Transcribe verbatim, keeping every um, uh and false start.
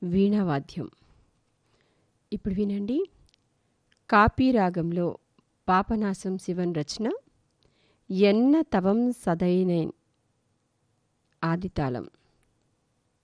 వీణావాద్యం. ఇప్పుడు వినండి, కాపీ రాగంలో పాపనాశం శివన్ రచన ఎన్న తవం సదైనైన్ ఆదితాళం.